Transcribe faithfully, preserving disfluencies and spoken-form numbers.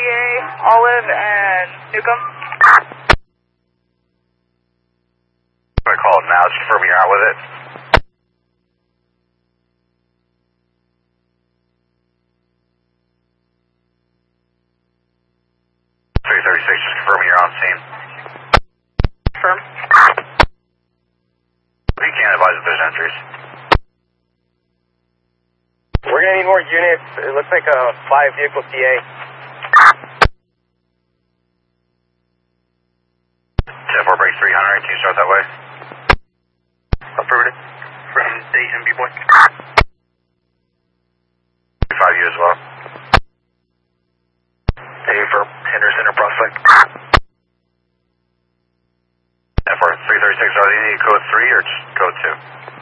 A, Olive, and Newcomb. I call it now, just confirm you're out with it. three thirty-six, just confirm you're on scene. Confirm. You can't advise if there's entries. We're going to need more units. It looks like a five vehicle T A. ten four break three hundred, can you start that way? Affirmative. From Dayton, B-Boy. five U as well. A for Henderson or Prospect. ten four, three thirty-six, are they need code three or just code two?